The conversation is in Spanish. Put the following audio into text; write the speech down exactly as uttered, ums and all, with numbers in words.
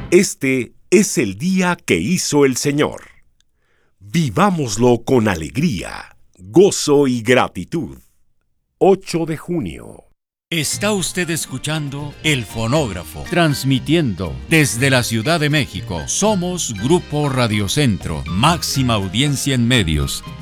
Este es el día que hizo el Señor. Vivámoslo con alegría, gozo y gratitud. ocho de junio. Está usted escuchando El Fonógrafo, transmitiendo desde la Ciudad de México. Somos Grupo Radio Centro, máxima audiencia en medios.